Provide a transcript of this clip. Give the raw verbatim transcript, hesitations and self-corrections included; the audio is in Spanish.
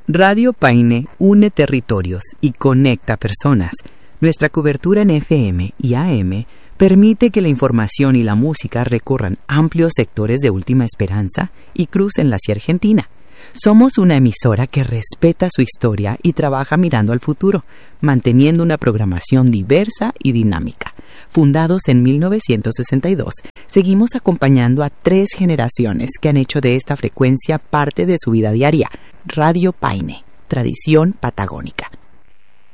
Radio Paine une territorios y conecta personas. Nuestra cobertura en F M y A M permite que la información y la música recorran amplios sectores de Última Esperanza y crucen hacia Argentina. Somos una emisora que respeta su historia y trabaja mirando al futuro, manteniendo una programación diversa y dinámica. Fundados en mil novecientos sesenta y dos, seguimos acompañando a tres generaciones que han hecho de esta frecuencia parte de su vida diaria. Radio Paine, tradición patagónica.